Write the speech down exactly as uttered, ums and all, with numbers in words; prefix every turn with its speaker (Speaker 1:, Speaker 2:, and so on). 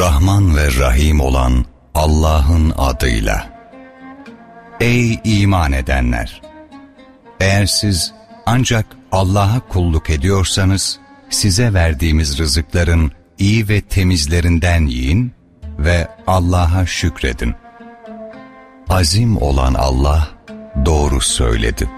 Speaker 1: Rahman ve Rahim olan Allah'ın adıyla. Ey iman edenler! Eğer siz ancak Allah'a kulluk ediyorsanız, size verdiğimiz rızıkların iyi ve temizlerinden yiyin ve Allah'a şükredin. Azim olan Allah doğru söyledi.